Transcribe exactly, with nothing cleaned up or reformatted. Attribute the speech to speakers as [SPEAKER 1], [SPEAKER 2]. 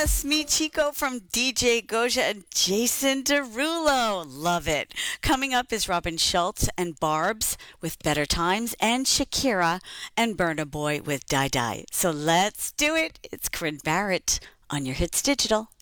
[SPEAKER 1] Yes, me Chico from D J Goja and Jason Derulo. Love it. Coming up is Robin Schultz and Barb's with Better Times and Shakira and Burna Boy with Die Die. So let's do it. It's Corinne Barrett on your Hits Digital.